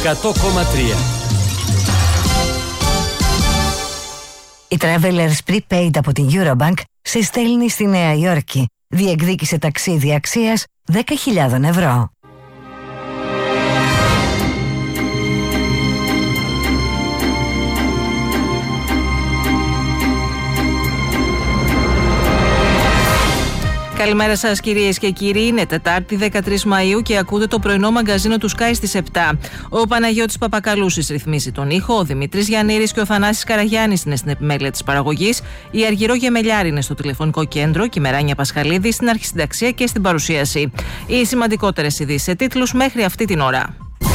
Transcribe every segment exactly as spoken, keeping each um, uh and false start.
εκατό κόμμα τρία. Η Travelers Prepaid από την Eurobank σε στέλνει στη Νέα Υόρκη. Διεκδίκησε ταξίδι αξίας δέκα χιλιάδες ευρώ. Καλημέρα σας κυρίες και κύριοι, είναι Τετάρτη δεκατρείς Μαΐου και ακούτε το πρωινό μαγκαζίνο του Sky στις επτά. Ο Παναγιώτης Παπακαλούσης ρυθμίζει τον ήχο, ο Δημήτρης Γιαννήρης και ο Θανάσης Καραγιάννης είναι στην επιμέλεια της παραγωγής, η Αργυρό Γεμελιάρη είναι στο τηλεφωνικό κέντρο και η Μεράνια Πασχαλίδη στην αρχισυνταξία και στην παρουσίαση. Οι σημαντικότερες ειδήσεις σε τίτλους μέχρι αυτή την ώρα.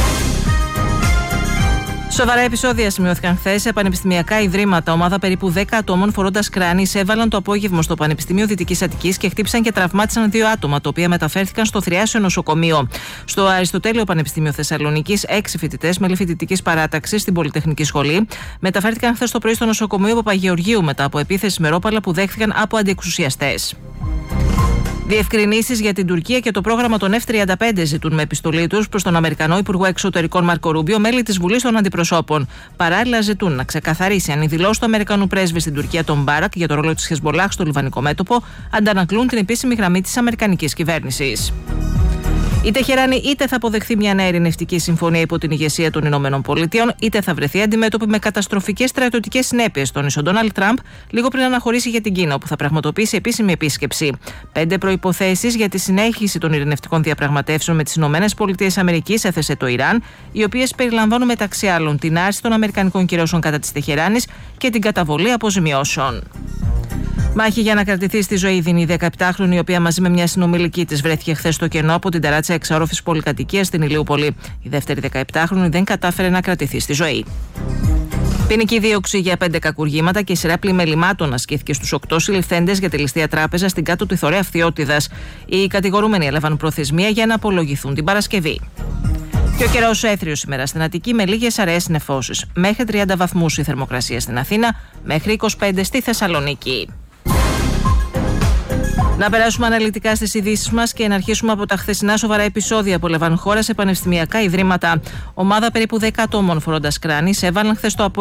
Σοβαρά επεισόδια σημειώθηκαν χθες σε πανεπιστημιακά ιδρύματα. Ομάδα περίπου δέκα ατόμων φορώντας κράνη εισέβαλαν το απόγευμα στο Πανεπιστήμιο Δυτικής Αττικής και χτύπησαν και τραυμάτισαν δύο άτομα, τα οποία μεταφέρθηκαν στο Θριάσιο Νοσοκομείο. Στο Αριστοτέλειο Πανεπιστήμιο Θεσσαλονίκης, έξι φοιτητές μέλη φοιτητικής παράταξης στην Πολυτεχνική Σχολή μεταφέρθηκαν χθες το πρωί στο νοσοκομείο Παπαγεωργίου μετά από επίθεση με ρόπαλα που δέχθηκαν από αντιεξουσιαστές. Διευκρινήσεις για την Τουρκία και το πρόγραμμα των εφ τριάντα πέντε ζητούν με επιστολή τους προς τον Αμερικανό Υπουργό Εξωτερικών Μάρκο Ρούμπιο μέλη της Βουλής των Αντιπροσώπων. Παράλληλα, ζητούν να ξεκαθαρίσει αν οι δηλώσεις του Αμερικανού πρέσβη στην Τουρκία, τον Μπάρακ, για το ρόλο της Χεσμολάχ στο λιβανικό μέτωπο αντανακλούν την επίσημη γραμμή της Αμερικανικής κυβέρνησης. Η Τεχεράνη είτε θα αποδεχθεί μια νέα ειρηνευτική συμφωνία υπό την ηγεσία των Ηνωμένων Πολιτειών, είτε θα βρεθεί αντιμέτωπη με καταστροφικές στρατιωτικές συνέπειες, τόνισε ο Ντόναλντ Τραμπ λίγο πριν αναχωρήσει για την Κίνα, όπου θα πραγματοποιήσει επίσημη επίσκεψη. Πέντε προϋποθέσεις για τη συνέχιση των ειρηνευτικών διαπραγματεύσεων με τις Ηνωμένες Πολιτείες Αμερικής έθεσε το Ιράν, οι οποίες περιλαμβάνουν μεταξύ άλλων την άρση των αμερικανικών κυρώσεων κατά της Τεχεράνης και την καταβολή αποζημιώσεων. Μάχη για να κρατηθεί στη ζωή δίνει η δεκαεπτάχρονη, η οποία μαζί με μια συνομιλική της βρέθηκε χθες στο κενό από την ταράτσα εξαρόφης πολυκατοικίας στην Ηλιούπολη. Η δεύτερη δεκαεπτάχρονη δεν κατάφερε να κρατηθεί στη ζωή. Ποινική δίωξη για πέντε κακουργήματα και σειρά πλημελημάτων ασκήθηκε στους οκτώ συλληφθέντες για τη ληστεία τράπεζα στην κάτω τη Θωρέα Φθιώτιδας. Οι κατηγορούμενοι έλαβαν προθεσμία για να απολογηθούν την Παρασκευή. Και ο καιρός έθριος σήμερα στην Αττική με λίγες αραιές νεφώσεις. Μέχρι τριάντα βαθμούς η θερμοκρασία στην Αθήνα, μέχρι είκοσι πέντε στη Θεσσαλονίκη. Να περάσουμε αναλυτικά στις ειδήσεις μας και να αρχίσουμε από τα χθεσινά σοβαρά επεισόδια που έλαβαν χώρα σε πανεπιστημιακά ιδρύματα. Ομάδα περίπου δέκα ατόμων φορώντας κράνη έβαλαν χθες το απόγευμα